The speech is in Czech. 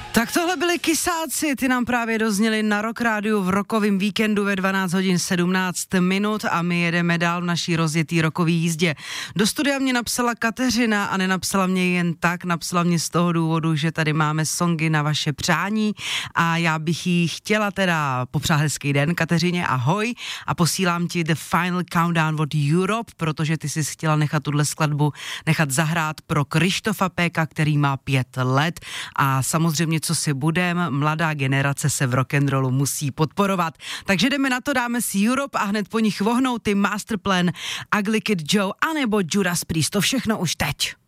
Tak tohle byli Kysáci, ty nám právě dozněli na Rock Rádiu v rokovém víkendu ve 12 hodin 17 minut a my jedeme dál v naší rozjetý rokový jízdě. Do studia mě napsala Kateřina a nenapsala mě jen tak, napsala mě z toho důvodu, že tady máme songy na vaše přání a já bych jí chtěla teda popřát hezký den, Kateřině, ahoj, a posílám ti The Final Countdown od Europe, protože ty jsi chtěla nechat tuhle skladbu nechat zahrát pro Krištofa Péka, který má 5 let a samozřejmě co si budem, mladá generace se v rock'n'rollu musí podporovat. Takže jdeme na to, dáme si Europe a hned po nich vohnou ty Masterplan, Ugly Kid Joe anebo Judas Priest, to všechno už teď.